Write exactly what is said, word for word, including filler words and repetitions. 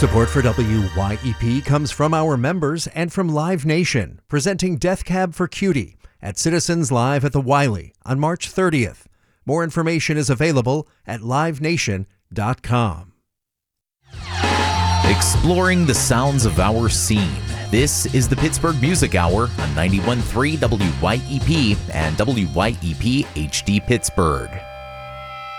Support for W Y E P comes from our members and from Live Nation, presenting Death Cab for Cutie at Citizens Live at the Wiley on March thirtieth. More information is available at live nation dot com. Exploring the sounds of our scene. This is the Pittsburgh Music Hour on ninety-one point three W Y E P and W Y E P H D Pittsburgh.